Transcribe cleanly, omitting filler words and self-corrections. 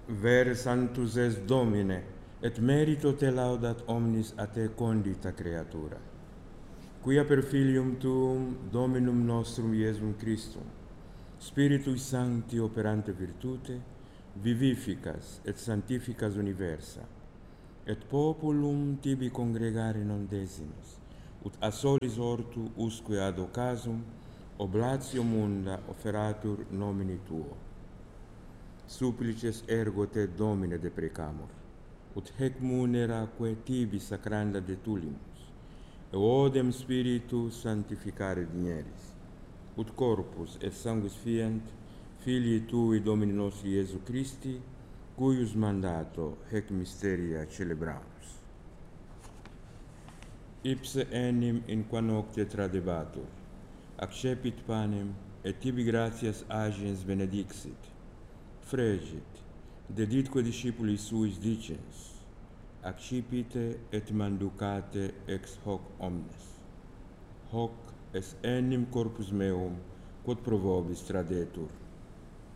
Ver sanctus es Domine, et merito te laudat omnis a te condita creatura. Quia per Filium Tuum, Dominum nostrum Iesum Christum, Spiritui Sancti operante virtute, vivificas et sanctificas universa, et populum tibi congregare non desimus, ut a solis ortu usque ad occasum oblatio munda offeratur nomini Tuo. Supplices ergo te, Domine, deprecamur, ut hec munera quae tibi sacranda detulimus, eodem Spiritu sanctificare digneris, ut corpus et sanguis fiant Filii Tui Domini nostri Iesu Christi, cuius mandato hec mysteria celebramus. Ipse enim in qua nocte tradebatur, accepit panem, et tibi gratias agens benedixit, fregit, deditque discipuli suis dicens, accipite et manducate ex hoc omnes. Hoc es enim corpus meum, quod pro vobis tradetur.